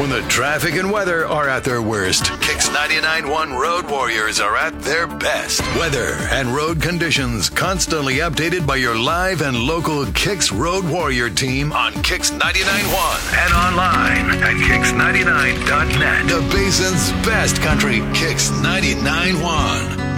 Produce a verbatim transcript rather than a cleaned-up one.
When the traffic and weather are at their worst, Kix ninety-nine point one Road Warriors are at their best. Weather and road conditions constantly updated by your live and local Kix Road Warrior team on Kix ninety-nine point one and online at kix ninety-nine dot net. The Basin's best country, Kix ninety-nine point one.